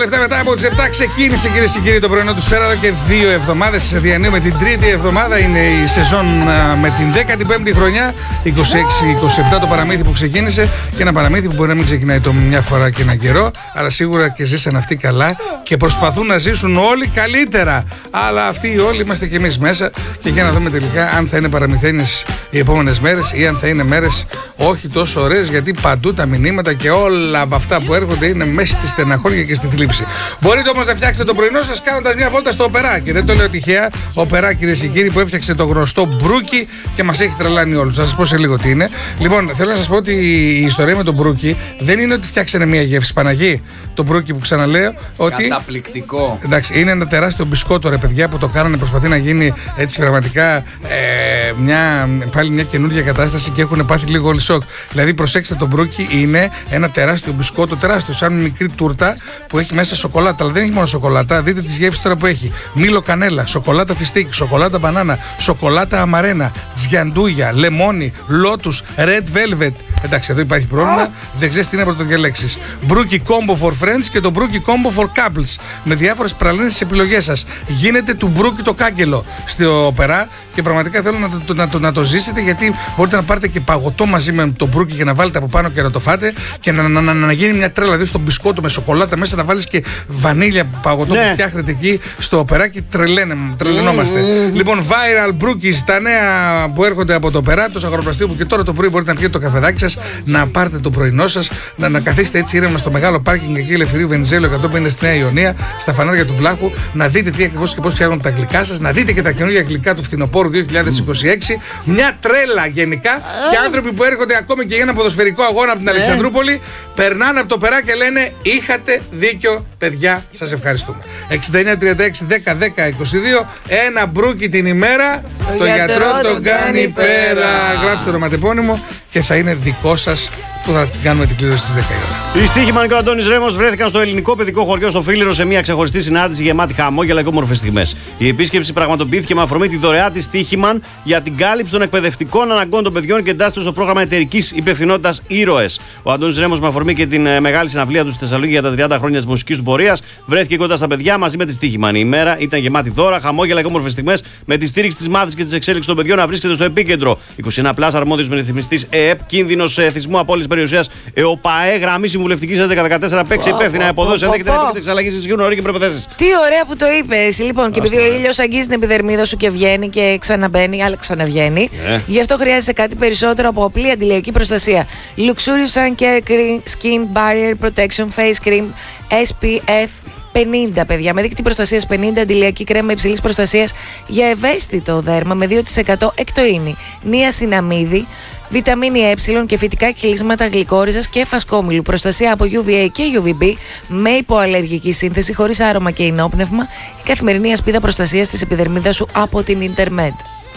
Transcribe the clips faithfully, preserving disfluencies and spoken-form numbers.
λεπτά μετά από τις επτά ξεκίνησε, κυρίες και κύριοι, το πρωινό του Σφαίρα εδώ και δύο εβδομάδες. Διανύουμε την τρίτη εβδομάδα, είναι η σεζόν με την δέκατη πέμπτη χρονιά. είκοσι έξι είκοσι επτά το παραμύθι που ξεκίνησε. Και ένα παραμύθι που μπορεί να μην ξεκινάει το μια φορά και ένα καιρό, αλλά σίγουρα και ζήσαν αυτοί καλά και προσπαθούν να ζήσουν όλοι καλύτερα. Αλλά αυτοί όλοι είμαστε κι εμείς μέσα. Και για να δούμε τελικά αν θα είναι παραμυθένιες οι επόμενες μέρες ή αν θα είναι μέρες όχι τόσο ωραίες, γιατί παντού τα μηνύματα και όλα από αυτά που έρχονται είναι μέσα στη στεναχώρια και στη θλίψη. Μπορείτε όμως να φτιάξετε το πρωινό σας κάνοντας μια βόλτα στο Οπερά. Και δεν το λέω τυχαία. Οπερά, κυρίες και κύριοι, που έφτιαξε το γνωστό μπρούκι και μας έχει τρελάνει όλους. Θα σας πω σε λίγο τι είναι. Λοιπόν, θέλω να σας πω ότι η ιστορία με τον μπρούκι δεν είναι ότι φτιάξανε μια γεύση. Παναγί, το μπρούκι που ξαναλέω. Ότι... Καταπληκτικό. Εντάξει, είναι ένα τεράστιο μπισκότο, ρε παιδιά, που το κάνανε. Προσπαθεί να γίνει έτσι πραγματικά ε, μια, πάλι μια καινούργια κατάσταση και έχουν πάθει λίγο όλοι σοκ. Δηλαδή, προσέξτε, το μπρούκι είναι ένα τεράστιο μπισκότο, τεράστιο, σαν μικρή τούρτα που έχει μέσα σοκολάτα. Αλλά δεν έχει μόνο σοκολάτα. Δείτε τις γεύσεις τώρα που έχει. Μήλο κανέλα, σοκολάτα φιστίκι, σοκολάτα μπανάνα, σοκολάτα αμαρένα, τζιαντούγια, λεμόνι, λότους, red velvet. Εντάξει, εδώ υπάρχει πρόβλημα. Δεν ξέρεις τι είναι από το διαλέξεις. Μπρούκι combo for friends και το μπρούκι combo for couples. Με διάφορες πραλίνες στις επιλογές σας. Γίνεται του μπρούκι το κάγκελο στο Οπερά και πραγματικά θέλω να το, να, το, να το ζήσετε, γιατί μπορείτε να πάρετε και παγωτό μαζί με το μπρούκι και να βάλετε από πάνω και να το φάτε και να, να, να, να γίνει μια τρέλα. Δηλαδή στο μπισκότο με σοκολάτα μέσα να βάλεις και βανίλια παγωτό ναι. που φτιάχνετε εκεί στο Οπερά και τρελαίνε, τρελαινόμαστε. Mm-hmm. Λοιπόν, viral brookies, τα νέα που έρχονται από το Οπερά, το αγροπλαστείο που και τώρα το πρωί μπορείτε να πιείτε το καφεδάκι σας, να πάρετε το πρωινό σας, να, να καθίσετε έτσι ήρεμα στο μεγάλο πάρκινγκ εκεί Ελευθερίου Βενιζέλου εκατόν πενήντα στη Νέα Ιωνία, στα φανάρια του Βλάχου, να δείτε τι ακριβώς και πώς φτιάχνουν τα γλυκά σας, να δείτε και τα καινούργια γλυκά του φθινοπόρου δύο χιλιάδες είκοσι έξι. Μια τρέλα γενικά. Και άνθρωποι που έρχονται ακόμη και για ένα ποδοσφαιρικό αγώνα από την Αλεξανδρούπολη περνάνε από το Οπερά και λένε: είχατε δίκιο, παιδιά, σας ευχαριστούμε. εξήντα εννιά τριάντα έξι δέκα δέκα είκοσι δύο. Ένα μπρούκι την ημέρα. Το, το γιατρό τον κάνει πέρα. Γράψτε το ονοματεπώνυμο και θα είναι δικό σας που θα κάνουμε την κλήρωση στις δέκα η ώρα. Οι Στίχημαν και ο Αντώνης Ρέμος βρέθηκαν στο ελληνικό παιδικό χωριό στο Φίλιρο σε μια ξεχωριστή συνάντηση γεμάτη χαμόγελα και όμορφες στιγμές. Η επίσκεψη πραγματοποιήθηκε με αφορμή τη δωρεά της Στίχημαν για την κάλυψη των εκπαιδευτικών αναγκών των παιδιών και εντάσσεται στο πρόγραμμα εταιρικής υπευθυνότητας Ήρωες. Ο Αντώνης Ρέμος, με αφορμή και την μεγάλη συναυλία του στη Θεσσαλονίκη για τα τριάντα χρόνια της μουσικής του πορείας, βρέθηκε κοντά στα παιδιά μαζί με τη Στίχημαν. Η ημέρα ήταν γεμάτη δώρα, χαμόγελα και όμορφες στιγμές, με τη στήριξη της μάθησης και της εξέλιξης των παιδιών να βρίσκεται στο επίκεντρο. είκοσι ένα πλας αρμόδιος ρυθμιστής ΕΕΠ, κίνδυνος θυσμού απόλυτης περιουσίας, ΕΟΠΑΕ, γραμμή συμβουλευτικής έντεκα δεκατέσσερα, παίξει υπεύθυνα αποδόσεις, ενδέχεται να έχετε εξαλλαγή σε όροι και προϋποθέσεις. Τι ωραία που το είπες. Λοιπόν, και επειδή ο ήλιος αγγίζει την επιδερμίδα σου και βγαίνει και ξαναμπαίνει, αλλά ξαναβγαίνει, yeah. γι' αυτό χρειάζεσαι κάτι περισσότερο από απλή αντιλιακή προστασία. Luxurious Sun Care Cream, Skin Barrier Protection Face Cream ες πι εφ πενήντα, παιδιά. Με δείκτη προστασίας πενήντα, αντιλιακή κρέμα υψηλής προστασίας για ευαίσθητο δέρμα με δύο τοις εκατό εκτοίνη, νιασιναμίδι, βιταμίνη Ε και φυτικά κυλίσματα γλυκόριζας και φασκόμηλου. Προστασία από γιου βι έι και γιου βι μπι με υποαλλεργική σύνθεση, χωρίς άρωμα και ενόπνευμα. Η καθημερινή ασπίδα προστασίας της επιδερμίδας σου από την Ιντερμέντ.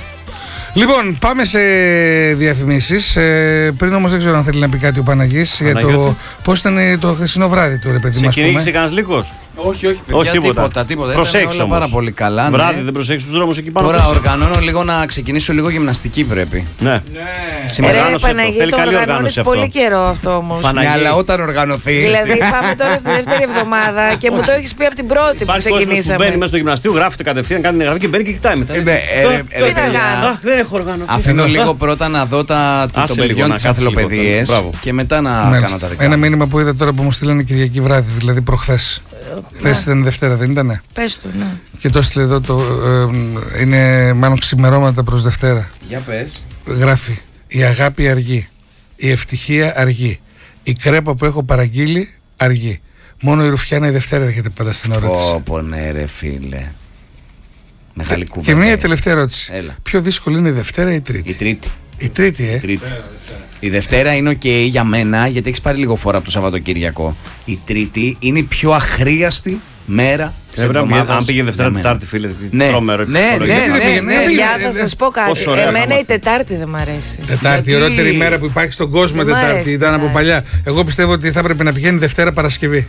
Λοιπόν, πάμε σε διαφημίσεις. Ε, πριν όμως δεν ξέρω αν θέλει να πει κάτι ο Παναγής για το πώς ήταν το χθεσινό βράδυ του, ρε παιδί μας. Σε κυνήγησε κανένας λύκος? Όχι, όχι, παιδιά, όχι τίποτα. τίποτα, τίποτα. Προσέξω όμως. Πάρα πολύ καλά. Βράδυ ναι. δεν προσέξεις τους δρόμους εκεί πάνω. Τώρα πίσω. Οργανώνω λίγο να ξεκινήσω λίγο γυμναστική πρέπει. Ναι. ναι. Σήμερα το. Θέλει καλή οργάνωση αυτό. Πολύ καιρό αυτό όμως. Ναι, αλλά όταν οργανωθεί. Δηλαδή πάμε τώρα στη δεύτερη εβδομάδα και μου το έχεις πει από την πρώτη που ξεκινήσαμε. Μπαίνει μέσα στο γυμναστήριο, γράφεται κατευθείαν, κάνει γραφή και μπαίνει και κοιτάει μετά. Τι να κάνω. Δεν έχω οργανωθεί. Αφήνω λίγο πρώτα να δω των παιδιών τις αθλοπαιδείες και μετά να κάνω τα δικά. Ένα μήνυμα που είδα τώρα που μου στείλανε Κυριακή βράδυ, δηλαδή προχθές. Χθες ήταν Δευτέρα, δεν ήτανε? Πες του, ναι. Και το έστειλε εδώ, το, ε, είναι μάλλον ξημερώματα προς Δευτέρα. Για πες. Γράφει: η αγάπη αργεί, η ευτυχία αργεί, η κρέπα που έχω παραγγείλει αργεί. Μόνο η Ρουφιάνα η Δευτέρα έρχεται πάντα στην ώρα της. Πω πω ναι ρε φίλε. Μεγάλη κουβέντα. Και μία τελευταία ερώτηση. Έλα. Πιο δύσκολη είναι η Δευτέρα ή η Τρίτη? Η Τρίτη. Η Τρίτη, ε. Η Τρίτη. Η Δευτέρα είναι ok για μένα γιατί έχει πάρει λίγο φορά από το Σαββατοκύριακο. Η Τρίτη είναι η πιο αχρίαστη μέρα της εβδομάδας. Αν πήγε Δευτέρα Τετάρτη, φίλε. Ναι, τρόμερο, ναι, ναι, ναι, ναι. Παιδιά, θα σας πω κάτι. Εμένα η Τετάρτη δεν μ' αρέσει. Τετάρτη, η ωραιότερη ημέρα που υπάρχει στον κόσμο. Τετάρτη ήταν από παλιά. Εγώ πιστεύω ότι θα έπρεπε να πηγαίνει Δευτέρα Παρασκευή.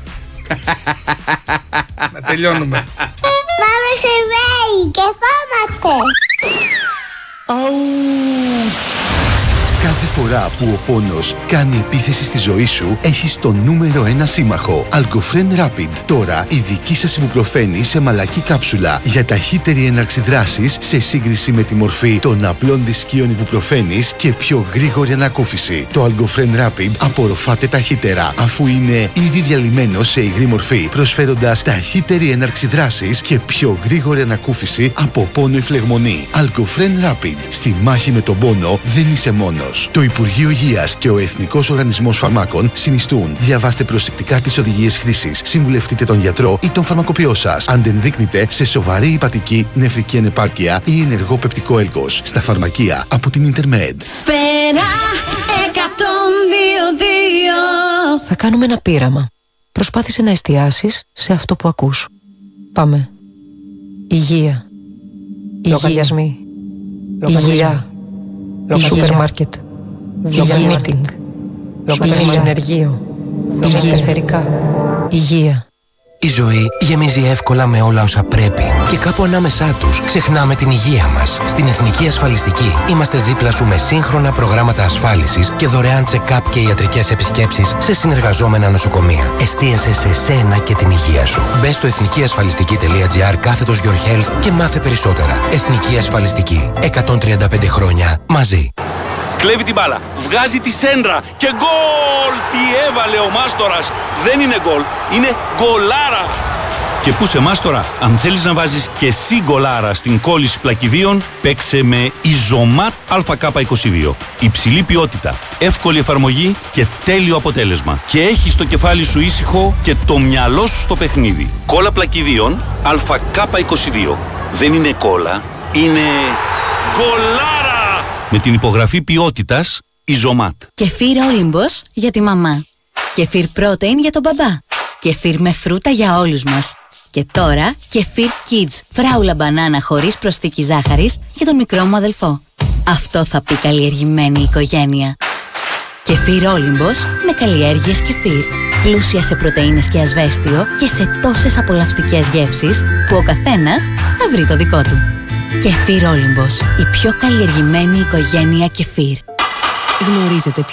Να τελειώνουμε. Πάμε σε βέη και χώμαστε. Κάθε φορά που ο πόνος κάνει επίθεση στη ζωή σου, έχεις το νούμερο ένα σύμμαχο. Algofren Rapid. Τώρα η δική σας ιβουπροφένη σε μαλακή κάψουλα για ταχύτερη έναρξη δράσης σε σύγκριση με τη μορφή των απλών δισκίων ιβουπροφένης και πιο γρήγορη ανακούφιση. Το Algofren Rapid απορροφάται ταχύτερα, αφού είναι ήδη διαλυμένο σε υγρή μορφή, προσφέροντας ταχύτερη έναρξη δράσης και πιο γρήγορη ανακούφιση από πόνο ή φλεγμονή. Algofren Rapid. Στη μάχη με τον πόνο δεν είσαι μόνος. Το Υπουργείο Υγείας και ο Εθνικός Οργανισμός Φαρμάκων συνιστούν. Διαβάστε προσεκτικά τις οδηγίες χρήσης. Συμβουλευτείτε τον γιατρό ή τον φαρμακοποιό σας. Αν δεν δείχνετε σε σοβαρή υπατική νεφρική ανεπάρκεια ή ενεργό πεπτικό έλκος. Στα φαρμακεία από την Intermed. Σφαίρα εκατόν δύο δύο. Θα κάνουμε ένα πείραμα. Προσπάθησε να εστιάσεις σε αυτό που ακούς. Πάμε. Υγεία. Λογαριασμοί. Υγεία. Σούπερ μάρκετ. Υγεία μίτινγκ. Ενεργείο. Υγεία πεθερικά. Υγεία. Η ζωή γεμίζει εύκολα με όλα όσα πρέπει και κάπου ανάμεσά τους ξεχνάμε την υγεία μας. Στην Εθνική Ασφαλιστική είμαστε δίπλα σου με σύγχρονα προγράμματα ασφάλισης και δωρεάν check-up και ιατρικές επισκέψεις σε συνεργαζόμενα νοσοκομεία. Εστίασε σε σένα και την υγεία σου. Μπες στο εθνικιασφαλιστική.gr κάθετος Your Health και μάθε περισσότερα. Εθνική Ασφαλιστική. εκατόν τριάντα πέντε χρόνια μαζί. Κλέβει την μπάλα, βγάζει τη σέντρα και γκολ! Τι έβαλε ο Μάστορας! Δεν είναι γκολ, είναι γκολάρα! Και πού σε Μάστορα, αν θέλεις να βάζεις και εσύ γκολάρα στην κόλληση πλακιδίων, παίξε με Ιζωμάτ Α Κ είκοσι δύο. Υψηλή ποιότητα, εύκολη εφαρμογή και τέλειο αποτέλεσμα. Και έχεις το κεφάλι σου ήσυχο και το μυαλό σου στο παιχνίδι. Κόλλα πλακιδίων Α Κ είκοσι δύο. Δεν είναι κόλλα, είναι γκολάρα! Με την υπογραφή ποιότητας Ιζωμάτ. Κεφίρ Όλυμπος για τη μαμά. Κεφίρ Protein για τον μπαμπά. Κεφίρ με φρούτα για όλους μας. Και τώρα Κεφίρ Kids φράουλα μπανάνα χωρίς προσθήκη ζάχαρης για τον μικρό μου αδελφό. Αυτό θα πει καλλιεργημένη οικογένεια. Κεφίρ Όλυμπος με καλλιέργειες κεφίρ. Πλούσια σε πρωτεΐνες και ασβέστιο και σε τόσες απολαυστικές γεύσεις που ο καθένας θα βρει το δικό του. Κεφίρ Όλυμπος, η πιο καλλιεργημένη οικογένεια κεφίρ. Γνωρίζετε